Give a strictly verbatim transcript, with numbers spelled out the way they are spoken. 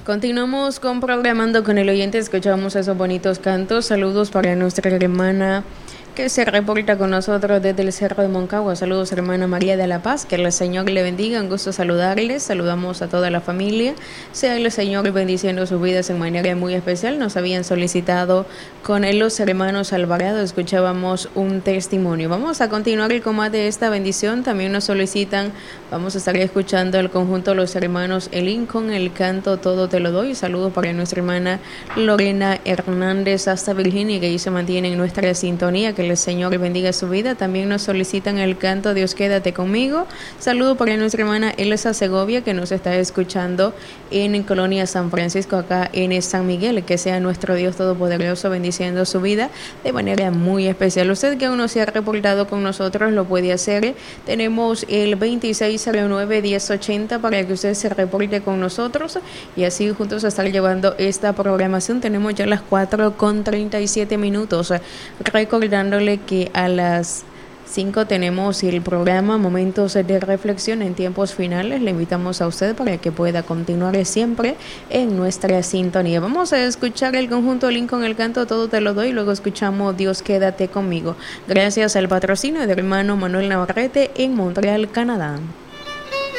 Continuamos con programando con el oyente, escuchamos esos bonitos cantos. Saludos para nuestra hermana que se reporta con nosotros desde el Cerro de Moncagua. Saludos, hermana María de la Paz, que el Señor le bendiga, un gusto saludarles. Saludamos a toda la familia, sea el Señor bendiciendo sus vidas en manera muy especial. Nos habían solicitado con él los hermanos Alvarado, escuchábamos un testimonio. Vamos a continuar el combate de esta bendición. También nos solicitan, vamos a estar escuchando el conjunto de los hermanos Elín con el canto Todo te lo doy. Saludos para nuestra hermana Lorena Hernández hasta Virginia, que ahí se mantiene en nuestra sintonía, que el Señor bendiga su vida. También nos solicitan el canto Dios quédate conmigo. Saludo para nuestra hermana Elsa Segovia, que nos está escuchando en Colonia San Francisco, acá en San Miguel. Que sea nuestro Dios Todopoderoso bendiciendo su vida de manera muy especial. Usted que aún no se ha reportado con nosotros lo puede hacer. Tenemos el veintiséis cero nueve, diez ochenta para que usted se reporte con nosotros y así juntos a estar llevando esta programación. Tenemos ya las cuatro con treinta y siete minutos. Recordando que a las cinco tenemos el programa Momentos de Reflexión en tiempos finales. Le invitamos a usted para que pueda continuar siempre en nuestra sintonía. Vamos a escuchar el conjunto Link con el canto Todo te lo doy. Luego escuchamos Dios quédate conmigo. Gracias al patrocinio del hermano Manuel Navarrete en Montreal, Canadá.